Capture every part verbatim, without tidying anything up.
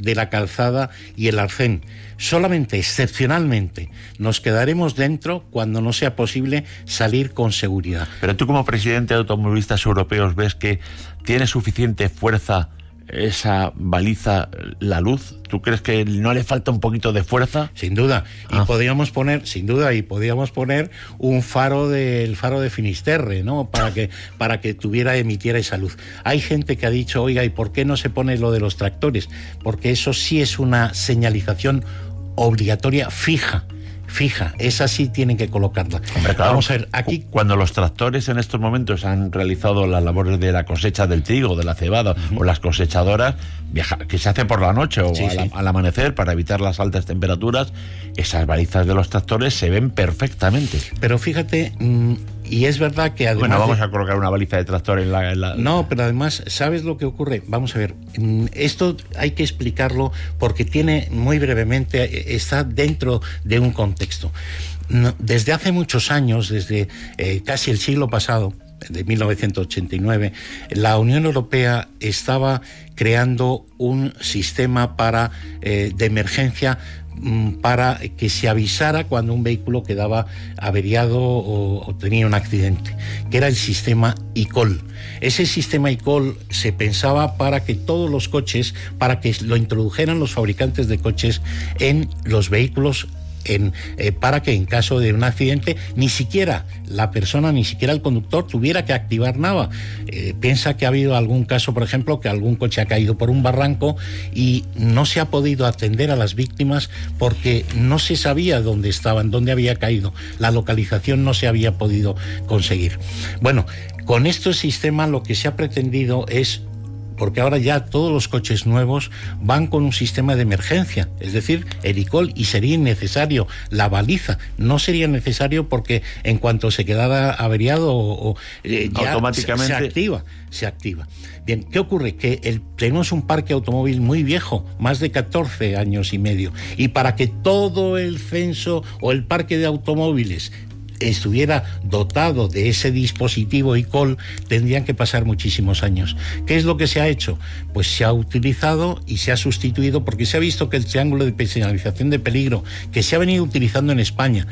de la calzada y el arcén. Solamente, excepcionalmente, nos quedaremos dentro cuando no sea posible salir con seguridad. Pero tú, como presidente de Automovilistas Europeos, ¿ves que tiene suficiente fuerza esa baliza, la luz? ¿Tú crees que no le falta un poquito de fuerza? Sin duda. Y ah. podríamos poner, sin duda, y podríamos poner un faro del faro de Finisterre, ¿no? Para que, para que tuviera, emitiera esa luz. Hay gente que ha dicho, oiga, ¿y por qué no se pone lo de los tractores? Porque eso sí es una señalización obligatoria fija. Fija, esa sí tienen que colocarla. Hombre, claro, vamos a ver, aquí... Cuando los tractores en estos momentos han realizado las labores de la cosecha del trigo, de la cebada, uh-huh. o las cosechadoras, viaja, que se hace por la noche o sí, al, sí. al amanecer para evitar las altas temperaturas, esas balizas de los tractores se ven perfectamente. Pero fíjate, mmm, y es verdad que además... Bueno, vamos de... a colocar una baliza de tractor en la, en la... No, pero además, ¿sabes lo que ocurre? Vamos a ver, esto hay que explicarlo porque tiene, muy brevemente, está dentro de un contexto. Desde hace muchos años, desde eh, casi el siglo pasado, de mil novecientos ochenta y nueve, la Unión Europea estaba creando un sistema para eh, de emergencia para que se avisara cuando un vehículo quedaba averiado o, o tenía un accidente, que era el sistema eCall. Ese sistema eCall se pensaba para que todos los coches, para que lo introdujeran los fabricantes de coches en los vehículos, En, eh, para que en caso de un accidente ni siquiera la persona, ni siquiera el conductor tuviera que activar nada. Eh, piensa que ha habido algún caso, por ejemplo, que algún coche ha caído por un barranco y no se ha podido atender a las víctimas porque no se sabía dónde estaban, dónde había caído. La localización no se había podido conseguir. Bueno, con este sistema lo que se ha pretendido es, porque ahora ya todos los coches nuevos van con un sistema de emergencia, es decir, el eCall, y sería innecesario la baliza. No sería necesario porque en cuanto se quedara averiado o, o eh, ya automáticamente se, se activa, se activa. Bien, ¿qué ocurre? Que el, tenemos un parque automóvil muy viejo, más de catorce años y medio, y para que todo el censo o el parque de automóviles estuviera dotado de ese dispositivo eCall, tendrían que pasar muchísimos años. ¿Qué es lo que se ha hecho? Pues se ha utilizado y se ha sustituido, porque se ha visto que el triángulo de señalización de peligro, que se ha venido utilizando en España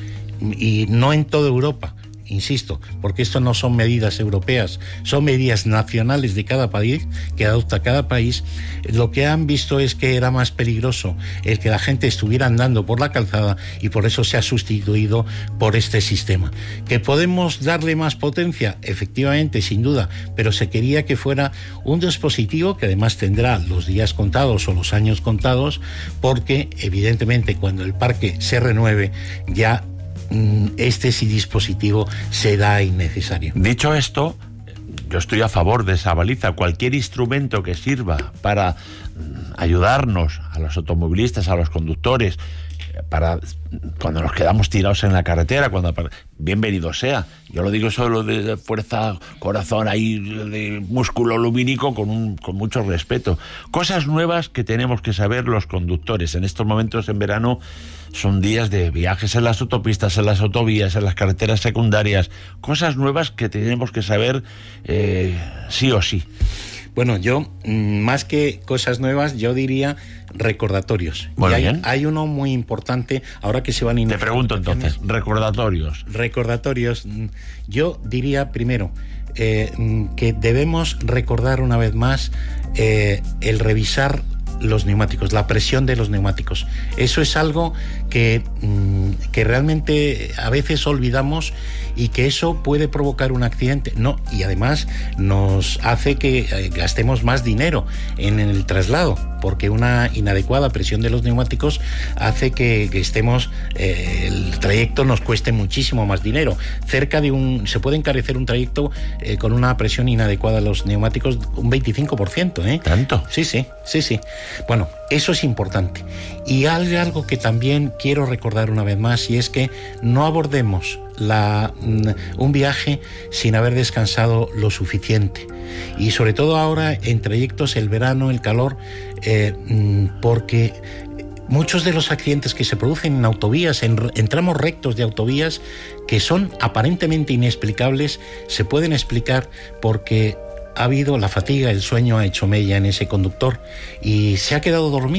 y no en toda Europa, insisto, porque esto no son medidas europeas, son medidas nacionales de cada país, que adopta cada país, lo que han visto es que era más peligroso el que la gente estuviera andando por la calzada, y por eso se ha sustituido por este sistema. ¿Que podemos darle más potencia? Efectivamente, sin duda, pero se quería que fuera un dispositivo que además tendrá los días contados o los años contados, porque evidentemente cuando el parque se renueve ya este dispositivo será innecesario. Dicho esto, yo estoy a favor de esa baliza. Cualquier instrumento que sirva para ayudarnos a los automovilistas, a los conductores, para cuando nos quedamos tirados en la carretera, cuando bienvenido sea. Yo lo digo solo de fuerza, corazón, ahí de músculo lumínico, con un, con mucho respeto. Cosas nuevas que tenemos que saber los conductores. En estos momentos, en verano, son días de viajes en las autopistas, en las autovías, en las carreteras secundarias. Cosas nuevas que tenemos que saber eh, sí o sí. Bueno, yo, más que cosas nuevas, yo diría recordatorios. Bueno, y hay, bien. hay uno muy importante, ahora que se van a Te pregunto entonces, recordatorios. Recordatorios. Yo diría primero eh, que debemos recordar una vez más eh, el revisar los neumáticos, la presión de los neumáticos. Eso es algo que, que realmente a veces olvidamos, y que eso puede provocar un accidente. No, y además nos hace que gastemos más dinero en el traslado, porque una inadecuada presión de los neumáticos hace que, que estemos, eh, el trayecto nos cueste muchísimo más dinero. Cerca de un, se puede encarecer un trayecto eh, con una presión inadecuada de los neumáticos un veinticinco por ciento, ¿eh? ¿Tanto? Sí, sí, sí, sí. Bueno, eso es importante. Y hay algo que también quiero recordar una vez más, y es que no abordemos la, un viaje sin haber descansado lo suficiente. Y sobre todo ahora en trayectos, el verano, el calor, eh, porque muchos de los accidentes que se producen en autovías, en, en tramos rectos de autovías, que son aparentemente inexplicables, se pueden explicar porque ha habido la fatiga, el sueño ha hecho mella en ese conductor y se ha quedado dormido.